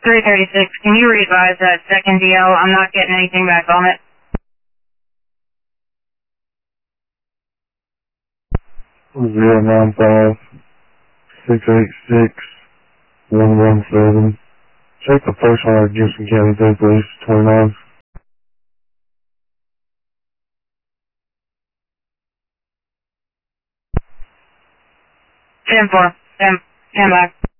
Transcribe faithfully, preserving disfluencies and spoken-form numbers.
three thirty-six, can you revise that second D L? I'm not getting anything back on it. Zero nine five six eight six one one seven. Check the first one at Gibson County State Police twenty-nine. ten four, ten, ten back.